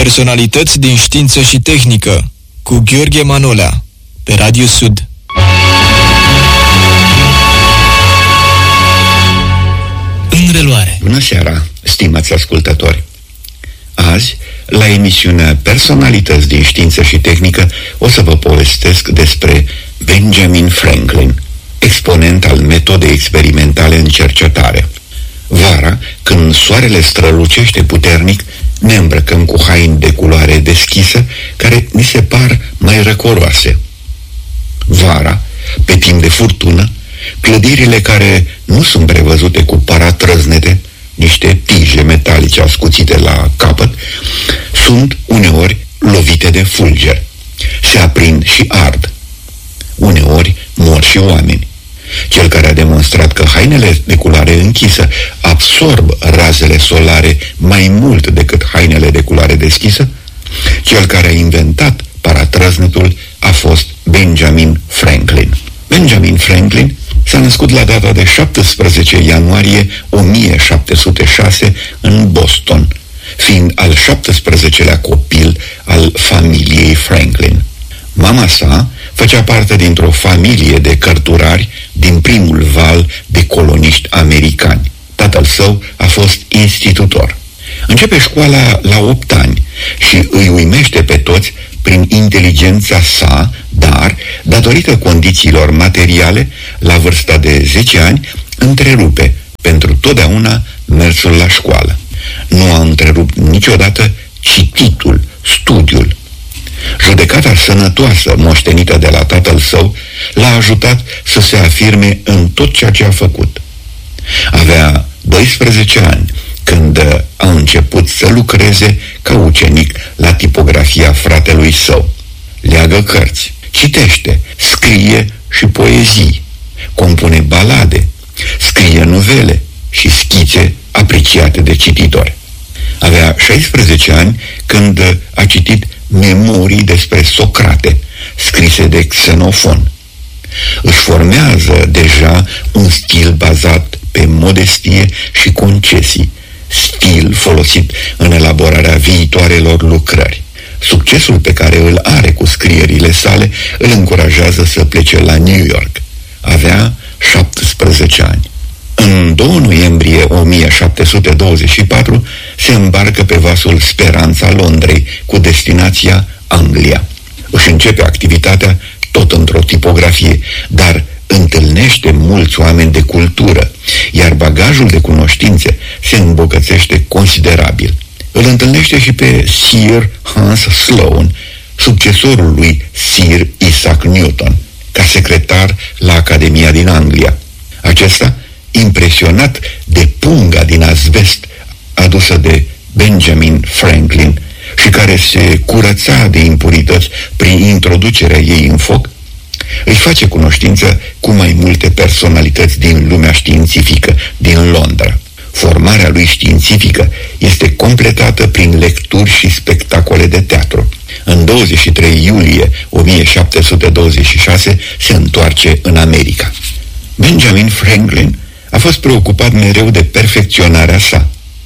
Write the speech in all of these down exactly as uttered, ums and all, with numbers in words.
Personalități din știință și tehnică cu Gheorghe Manolea pe Radio Sud. În reluare. Bună seara, stimați ascultători! Azi, la emisiunea Personalități din știință și tehnică, o să vă povestesc despre Benjamin Franklin, exponent al metodei experimentale în cercetare. Vara, când soarele strălucește puternic, ne îmbrăcăm cu haine de culoare deschisă, care ni se par mai răcoroase. Vara, pe timp de furtună, clădirile care nu sunt prevăzute cu paratrăznete, niște tije metalice ascuțite la capăt, sunt uneori lovite de fulger. Se aprind și ard. Uneori mor și oameni. Cel care a demonstrat că hainele de culoare închisă absorb razele solare mai mult decât hainele de culoare deschisă, cel care a inventat paratrăznetul a fost Benjamin Franklin. Benjamin Franklin s-a născut la data de șaptesprezece ianuarie o mie șapte sute șase în Boston, fiind al șaptesprezecelea copil al familiei Franklin. Mama sa făcea parte dintr-o familie de cărturari din primul val de coloniști americani. Tatăl său a fost institutor. Începe școala la opt ani și îi uimește pe toți prin inteligența sa, dar, datorită condițiilor materiale, la vârsta de zece ani, întrerupe pentru totdeauna mersul la școală. Nu a întrerupt niciodată cititul, studiul. Judecata sănătoasă moștenită de la tatăl său l-a ajutat să se afirme în tot ceea ce a făcut. Avea doisprezece ani când a început să lucreze ca ucenic la tipografia fratelui său. Leagă cărți, citește, scrie și poezii, compune balade, scrie novele și schițe apreciate de cititori. Avea șaisprezece ani când a citit memorii despre Socrate, scrise de Xenofon. Își formează deja un stil bazat pe modestie și concesii, stil folosit în elaborarea viitoarelor lucrări. Succesul pe care îl are cu scrierile sale îl încurajează să plece la New York. Avea șaptesprezece ani. În doi noiembrie o mie șapte sute douăzeci și patru se îmbarcă pe vasul Speranța Londrei cu destinația Anglia. Își începe activitatea tot într-o tipografie, dar întâlnește mulți oameni de cultură, iar bagajul de cunoștințe se îmbogățește considerabil. Îl întâlnește și pe Sir Hans Sloane, succesorul lui Sir Isaac Newton, ca secretar la Academia din Anglia. Acesta, impresionat de punga din azbest adusă de Benjamin Franklin și care se curăța de impurități prin introducerea ei în foc, îi face cunoștință cu mai multe personalități din lumea științifică din Londra. Formarea lui științifică este completată prin lecturi și spectacole de teatru. În douăzeci și trei iulie o mie șapte sute douăzeci și șase se întoarce în America. Benjamin Franklin a fost preocupat mereu de perfecționarea sa.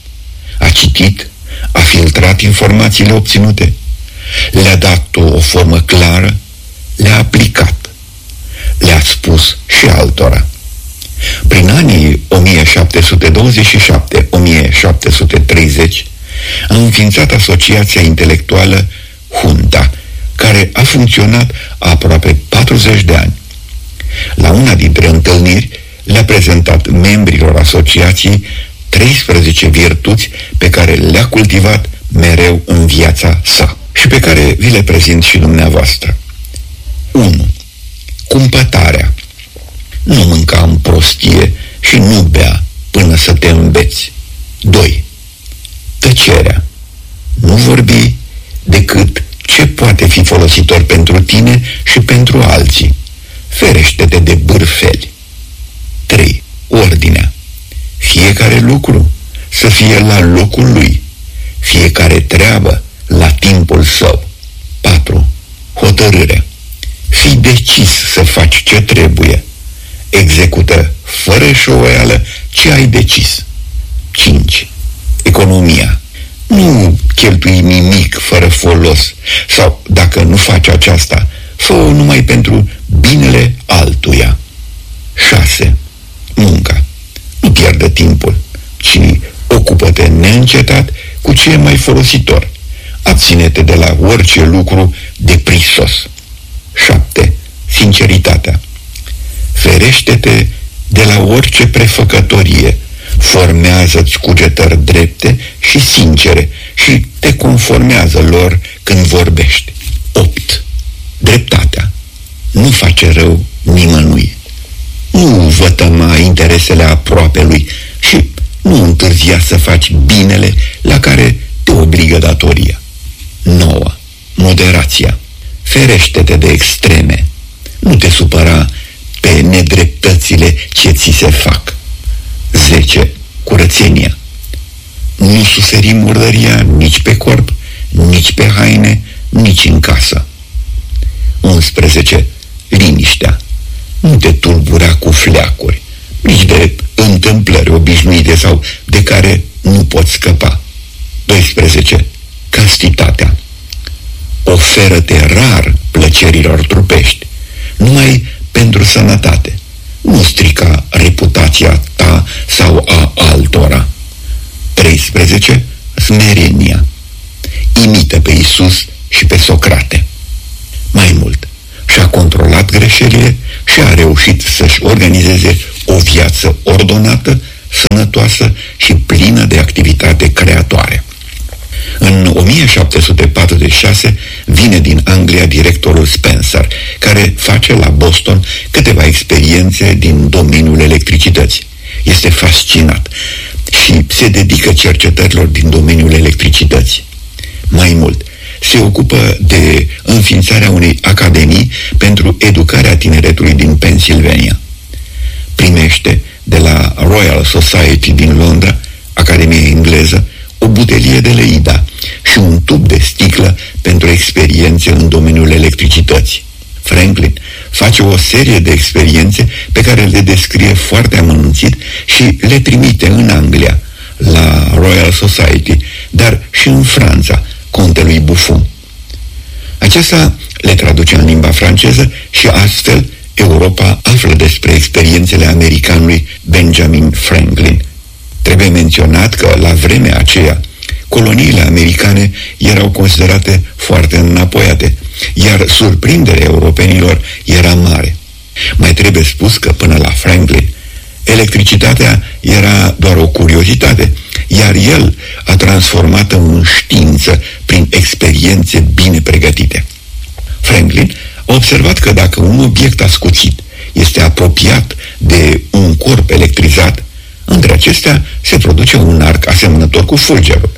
A citit, a filtrat informațiile obținute, le-a dat o formă clară, le-a aplicat, le-a spus și altora. Prin anii o mie șapte sute douăzeci și șapte - o mie șapte sute treizeci a înființat asociația intelectuală Junta, care a funcționat aproape patruzeci de ani. La una dintre întâlniri le-a prezentat membrilor asociației treisprezece virtuți pe care le-a cultivat mereu în viața sa și pe care vi le prezint și dumneavoastră. unu. Cumpătarea. Nu mânca în prostie și nu bea până să te îmbeți. doi. Tăcerea. Nu vorbi decât ce poate fi folositor pentru tine și pentru alții. Ferește-te de bârfeli. trei. Ordinea. Fiecare lucru să fie la locul lui, fiecare treabă la timpul său. patru. Hotărâre. Fii decis să faci ce trebuie. Execută fără șoveală ce ai decis. cinci. Economia. Nu cheltui nimic fără folos, sau, dacă nu faci aceasta, fă-o numai pentru binele altuia. șase. Munca. Nu pierde timpul, ci ocupă-te neîncetat cu ce e mai folositor. Abține-te de la orice lucru deprisos. șapte. Sinceritatea. Ferește-te de la orice prefăcătorie. Formează-ți cugetări drepte și sincere și te conformează lor când vorbești. opt. Dreptatea. Nu face rău nimănui. Nu vătăma interesele aproapelui și nu întârzia să faci binele la care te obligă datoria. nouă. Moderația. Ferește-te de extreme. Nu te supăra pe nedreptățile ce ți se fac. zece. Curățenia. Nu suferi murdăria nici pe corp, nici pe haine, nici în casă. unsprezece. Liniștea. Nu te tulbura cu fleacuri, nici de întâmplări obișnuite sau de care nu poți scăpa. doisprezece. Castitatea. Oferă-te rar plăcerilor trupești, numai pentru sănătate. Nu strica reputația ta sau a altora. treisprezece. Smerenia. Imită pe Iisus și pe Socrate. Mai mult, și-a controlat greșelile și a reușit să-și organizeze o viață ordonată, sănătoasă și plină de activitate creatoare. În o mie șapte sute patruzeci și șase vine din Anglia directorul Spencer, care face la Boston câteva experiențe din domeniul electricității. Este fascinat și se dedică cercetărilor din domeniul electricității. Mai mult, se ocupă de înființarea unei academii pentru educarea tineretului din Pennsylvania. Primește de la Royal Society din Londra, Academia engleză, o butelie de Leida și un tub de sticlă pentru experiențe în domeniul electricității. Franklin face o serie de experiențe pe care le descrie foarte amănunțit și le trimite în Anglia, la Royal Society, dar și în Franța, contelui Buffon. Acesta le traduce în limba franceză și astfel Europa află despre experiențele americanului Benjamin Franklin. Trebuie menționat că la vremea aceea coloniile americane erau considerate foarte înapoiate, iar surprinderea europenilor era mare. Mai trebuie spus că până la Franklin electricitatea era doar o curiozitate, iar el a transformat-o în știință prin experiențe bine pregătite. Franklin a observat că dacă un obiect ascuțit este apropiat de un corp electrizat, între acestea se produce un arc asemănător cu fulgerul.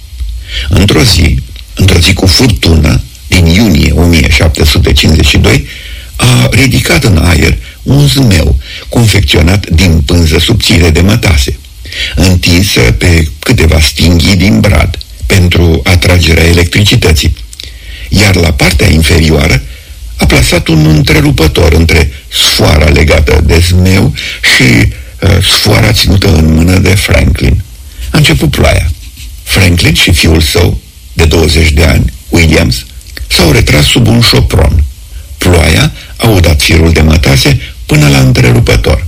Într-o zi, într-o zi cu furtună, din iunie o mie șapte sute cincizeci și doi, a ridicat în aer un zmeu confecționat din pânză subțire de mătase, întinsă pe câteva stinghii din brad pentru atragerea electricității, iar la partea inferioară a plasat un întrerupător între sfoara legată de zmeu și uh, sfoara ținută în mână de Franklin. A început ploaia. Franklin și fiul său, de douăzeci de ani, Williams, s-au retras sub un șopron. Ploaia a udat firul de mătase până la întrerupător.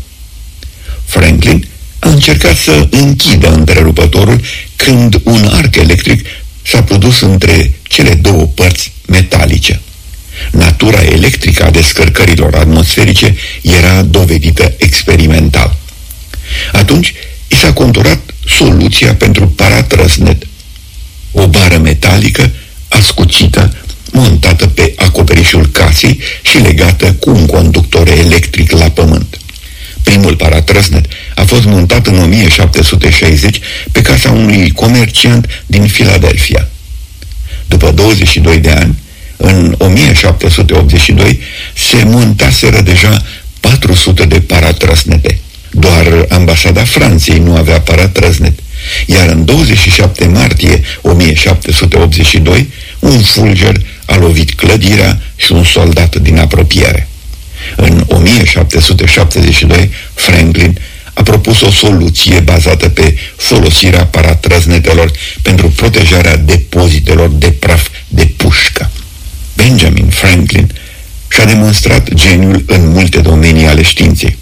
Franklin a încercat să închidă întrerupătorul când un arc electric s-a produs între cele două părți metalice. Natura electrică a descărcărilor atmosferice era dovedită experimental. Atunci i s-a conturat soluția pentru paratrăsnet: o bară metalică ascuțită, montată pe acoperișul casei și legată cu un conductor electric la pământ. Primul paratrăsnet a fost montat în o mie șapte sute șaizeci pe casa unui comerciant din Philadelphia. După douăzeci și doi de ani, în o mie șapte sute optzeci și doi, se montaseră deja patru sute de paratrăsnete. Doar ambasada Franței nu avea paratrăsnet, iar în douăzeci și șapte martie o mie șapte sute optzeci și doi, un fulger a lovit clădirea și un soldat din apropiere. În o mie șapte sute șaptezeci și doi, Franklin a propus o soluție bazată pe folosirea paratrăsnetelor pentru protejarea depozitelor de praf de Franklin și-a demonstrat geniul în multe domenii ale științei.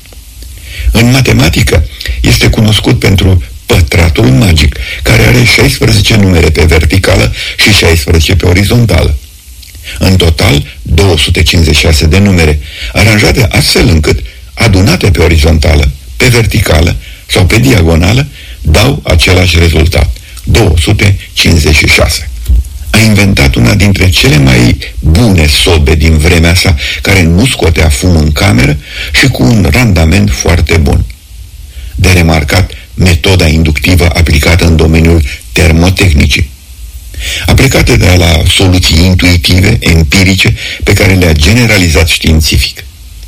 În matematică este cunoscut pentru pătratul magic, care are șaisprezece numere pe verticală și șaisprezece pe orizontală. În total, două sute cincizeci și șase de numere, aranjate astfel încât, adunate pe orizontală, pe verticală sau pe diagonală, dau același rezultat, două sute cincizeci și șase. A inventat una dintre cele mai bune sobe din vremea sa, care nu scotea fum în cameră și cu un randament foarte bun. De remarcat, metoda inductivă aplicată în domeniul termotehnicii. A plecat de la soluții intuitive, empirice, pe care le-a generalizat științific.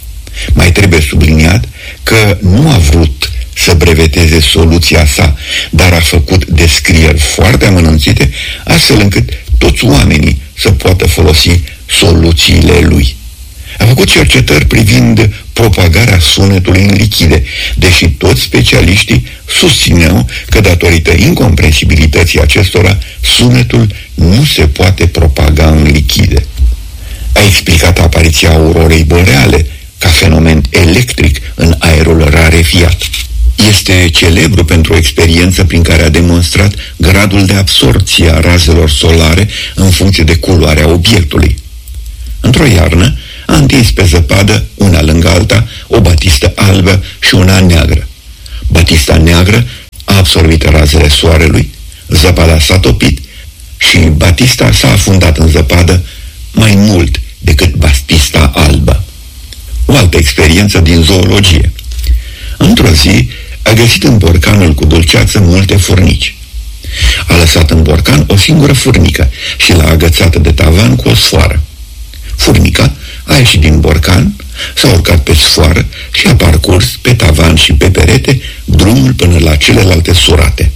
Mai trebuie subliniat că nu a vrut să breveteze soluția sa, dar a făcut descrieri foarte amănunțite, astfel încât toți oamenii să poată folosi soluțiile lui. A făcut cercetări privind propagarea sunetului în lichide, deși toți specialiștii susțineau că datorită incomprensibilității acestora, sunetul nu se poate propaga în lichide. A explicat apariția aurorei boreale ca fenomen electric în aerul rarefiat. Este celebru pentru o experiență prin care a demonstrat gradul de absorpție a razelor solare în funcție de culoarea obiectului. Într-o iarnă, a întins pe zăpadă, una lângă alta, o batistă albă și una neagră. Batista neagră a absorbit razele soarelui, zăpada s-a topit și batista s-a afundat în zăpadă mai mult decât batista albă. O altă experiență din zoologie. Într-o zi, a găsit în borcanul cu dulceață multe furnici. A lăsat în borcan o singură furnică și l-a agățat de tavan cu o sfoară. Furnica a ieșit din borcan, s-a urcat pe sfoară și a parcurs pe tavan și pe perete drumul până la celelalte surate.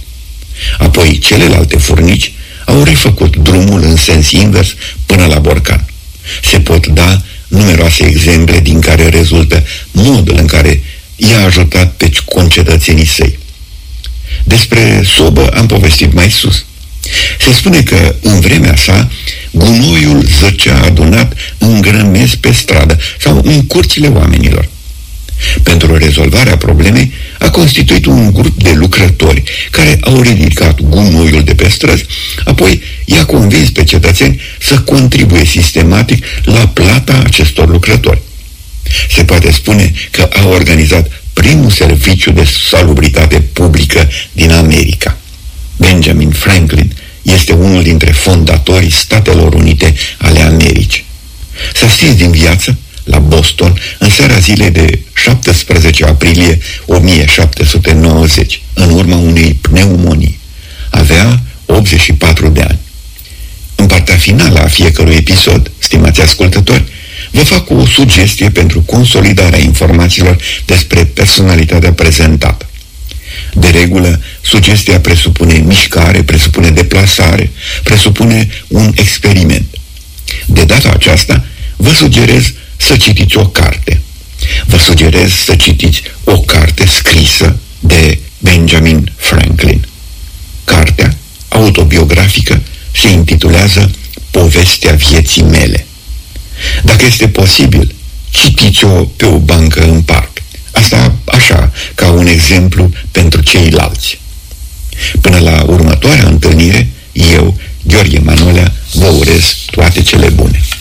Apoi celelalte furnici au refăcut drumul în sens invers până la borcan. Se pot da numeroase exemple din care rezultă modul în care i-a ajutat pe concetățenii săi. Despre sobă am povestit mai sus. Se spune că în vremea sa gunoiul zăcea adunat în grămezi pe stradă sau în curțile oamenilor. Pentru rezolvarea problemei a constituit un grup de lucrători care au ridicat gunoiul de pe străzi, apoi i-a convins pe cetățeni să contribuie sistematic la plata acestor lucrători. Se poate spune că a organizat primul serviciu de salubritate publică din America. Benjamin Franklin este unul dintre fondatorii Statelor Unite ale Americii. S-a stins din viață la Boston în seara zilei de șaptesprezece aprilie o mie șapte sute nouăzeci, în urma unei pneumonii. Avea optzeci și patru de ani. În partea finală a fiecărui episod, stimați ascultători, vă fac o sugestie pentru consolidarea informațiilor despre personalitatea prezentată. De regulă, sugestia presupune mișcare, presupune deplasare, presupune un experiment. De data aceasta, vă sugerez să citiți o carte. Vă sugerez să citiți o carte scrisă de Benjamin Franklin. Cartea, autobiografică, se intitulează Povestea vieții mele. Dacă este posibil, citiți-o pe o bancă în parc. Asta așa, ca un exemplu pentru ceilalți. Până la următoarea întâlnire, eu, Gheorghe Manolea, vă urez toate cele bune.